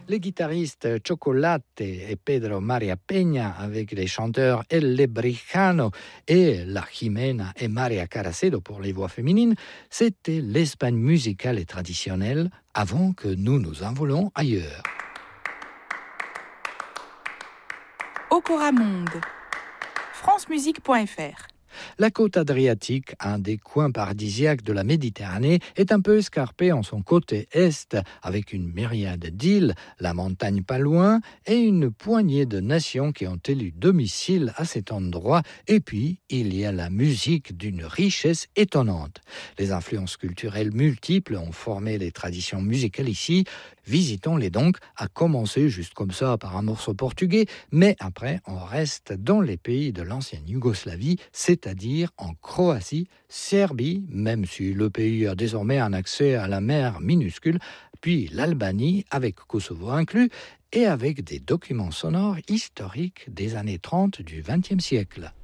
Les guitaristes Chocolate et Pedro Maria Peña avec les chanteurs El Lebrijano et La Jimena et Maria Caracedo pour les voix féminines, c'était l'Espagne musicale et traditionnelle avant que nous nous envolions ailleurs. Okora Monde, francemusique.fr. La côte adriatique, un des coins paradisiaques de la Méditerranée, est un peu escarpée en son côté est, avec une myriade d'îles, la montagne pas loin, et une poignée de nations qui ont élu domicile à cet endroit. Et puis, il y a la musique d'une richesse étonnante. Les influences culturelles multiples ont formé les traditions musicales ici. Visitons-les donc, à commencer juste comme ça par un morceau portugais, mais après on reste dans les pays de l'ancienne Yougoslavie, c'est-à-dire en Croatie, Serbie, même si le pays a désormais un accès à la mer minuscule, puis l'Albanie avec Kosovo inclus, et avec des documents sonores historiques des années 30 du XXe siècle.